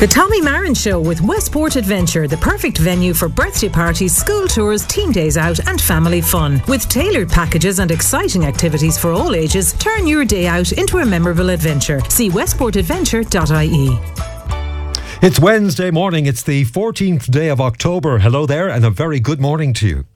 The Tommy Marin Show with Westport Adventure, the perfect venue for birthday parties, school tours, team days out and family fun. With tailored packages and exciting activities for all ages, turn your day out into a memorable adventure. See westportadventure.ie. It's Wednesday morning. It's the 14th day of October. Hello there and a very good morning to you.